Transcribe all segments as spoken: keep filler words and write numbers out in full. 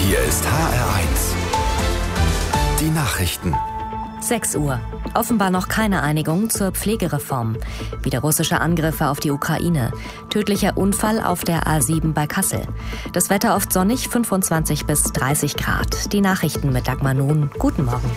Hier ist H R eins. Die Nachrichten. sechs Uhr. Offenbar noch keine Einigung zur Pflegereform. Wieder russische Angriffe auf die Ukraine. Tödlicher Unfall auf der A sieben bei Kassel. Das Wetter oft sonnig, fünfundzwanzig bis dreißig Grad. Die Nachrichten mit Dagmar Nun. Guten Morgen.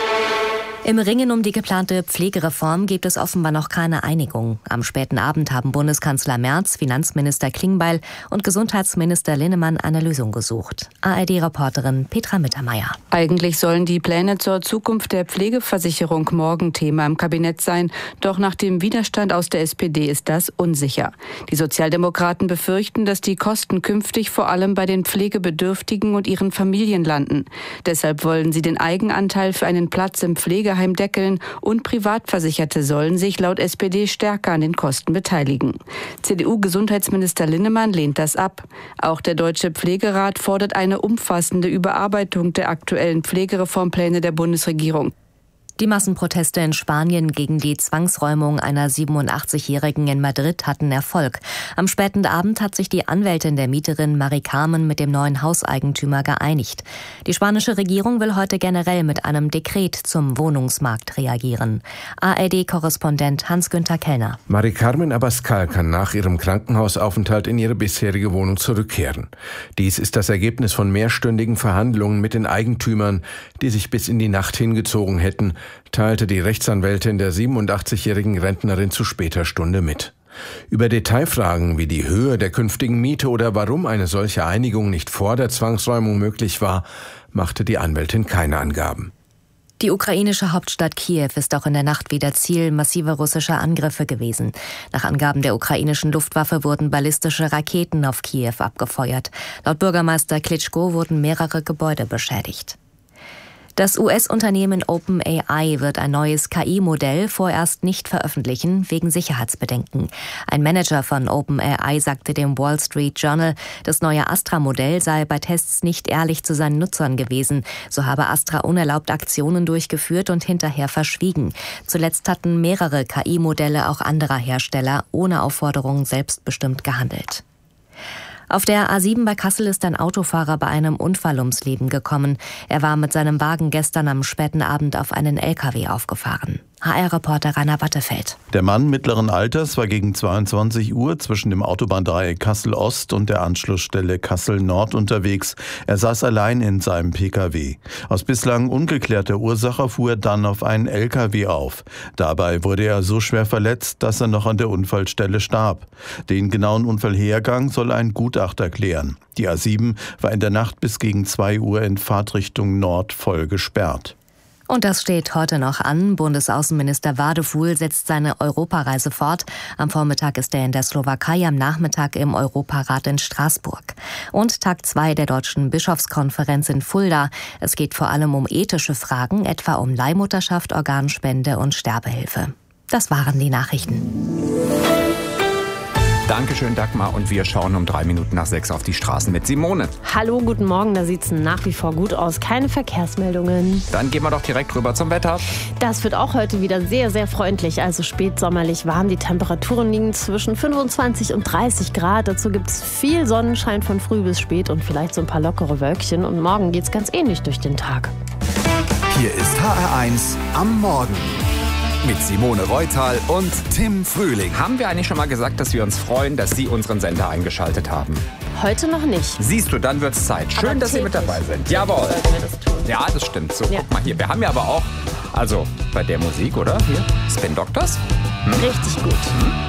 Im Ringen um die geplante Pflegereform gibt es offenbar noch keine Einigung. Am späten Abend haben Bundeskanzler Merz, Finanzminister Klingbeil und Gesundheitsminister Linnemann eine Lösung gesucht. A R D-Reporterin Petra Mittermeier. Eigentlich sollen die Pläne zur Zukunft der Pflegeversicherung morgen Thema im Kabinett sein. Doch nach dem Widerstand aus der S P D ist das unsicher. Die Sozialdemokraten befürchten, dass die Kosten künftig vor allem bei den Pflegebedürftigen und ihren Familien landen. Deshalb wollen sie den Eigenanteil für einen Platz im Pflegeheim deckeln und Privatversicherte sollen sich laut S P D stärker an den Kosten beteiligen. C D U-Gesundheitsminister Linnemann lehnt das ab. Auch der Deutsche Pflegerat fordert eine umfassende Überarbeitung der aktuellen Pflegereformpläne der Bundesregierung. Die Massenproteste in Spanien gegen die Zwangsräumung einer siebenundachtzigjährigen in Madrid hatten Erfolg. Am späten Abend hat sich die Anwältin der Mieterin Mari Carmen mit dem neuen Hauseigentümer geeinigt. Die spanische Regierung will heute generell mit einem Dekret zum Wohnungsmarkt reagieren. A R D-Korrespondent Hans-Günther Kellner. Mari Carmen Abascal kann nach ihrem Krankenhausaufenthalt in ihre bisherige Wohnung zurückkehren. Dies ist das Ergebnis von mehrstündigen Verhandlungen mit den Eigentümern, die sich bis in die Nacht hingezogen hätten, teilte die Rechtsanwältin der siebenundachtzigjährigen Rentnerin zu später Stunde mit. Über Detailfragen wie die Höhe der künftigen Miete oder warum eine solche Einigung nicht vor der Zwangsräumung möglich war, machte die Anwältin keine Angaben. Die ukrainische Hauptstadt Kiew ist auch in der Nacht wieder Ziel massiver russischer Angriffe gewesen. Nach Angaben der ukrainischen Luftwaffe wurden ballistische Raketen auf Kiew abgefeuert. Laut Bürgermeister Klitschko wurden mehrere Gebäude beschädigt. Das U S-Unternehmen OpenAI wird ein neues K I-Modell vorerst nicht veröffentlichen, wegen Sicherheitsbedenken. Ein Manager von OpenAI sagte dem Wall Street Journal, das neue Astra-Modell sei bei Tests nicht ehrlich zu seinen Nutzern gewesen. So habe Astra unerlaubt Aktionen durchgeführt und hinterher verschwiegen. Zuletzt hatten mehrere K I-Modelle auch anderer Hersteller ohne Aufforderung selbstbestimmt gehandelt. Auf der A sieben bei Kassel ist ein Autofahrer bei einem Unfall ums Leben gekommen. Er war mit seinem Wagen gestern am späten Abend auf einen L K W aufgefahren. H R-Reporter Rainer Wattefeld. Der Mann mittleren Alters war gegen zweiundzwanzig Uhr zwischen dem Autobahndreieck Kassel-Ost und der Anschlussstelle Kassel-Nord unterwegs. Er saß allein in seinem P K W. Aus bislang ungeklärter Ursache fuhr er dann auf einen L K W auf. Dabei wurde er so schwer verletzt, dass er noch an der Unfallstelle starb. Den genauen Unfallhergang soll ein Gutachter klären. Die A sieben war in der Nacht bis gegen zwei Uhr in Fahrtrichtung Nord voll gesperrt. Und das steht heute noch an. Bundesaußenminister Wadefuhl setzt seine Europareise fort. Am Vormittag ist er in der Slowakei, am Nachmittag im Europarat in Straßburg. Und Tag zwei der Deutschen Bischofskonferenz in Fulda. Es geht vor allem um ethische Fragen, etwa um Leihmutterschaft, Organspende und Sterbehilfe. Das waren die Nachrichten. Dankeschön, Dagmar. Und wir schauen um drei Minuten nach sechs auf die Straßen mit Simone. Hallo, guten Morgen. Da sieht es nach wie vor gut aus. Keine Verkehrsmeldungen. Dann gehen wir doch direkt rüber zum Wetter. Das wird auch heute wieder sehr, sehr freundlich. Also spätsommerlich warm. Die Temperaturen liegen zwischen fünfundzwanzig und dreißig Grad. Dazu gibt es viel Sonnenschein von früh bis spät und vielleicht so ein paar lockere Wölkchen. Und morgen geht es ganz ähnlich durch den Tag. Hier ist H R eins am Morgen. Mit Simone Reutal und Tim Frühling. Haben wir eigentlich schon mal gesagt, dass wir uns freuen, dass Sie unseren Sender eingeschaltet haben? Heute noch nicht. Siehst du, dann wird's Zeit. Schön, aber dass Sie mit dabei sind. Jawohl. Wir das tun. Ja, das stimmt. So, ja. Guck mal hier. Wir haben ja aber auch, also bei der Musik, oder? Hier, Spin Doctors. Hm? Richtig gut. Hm?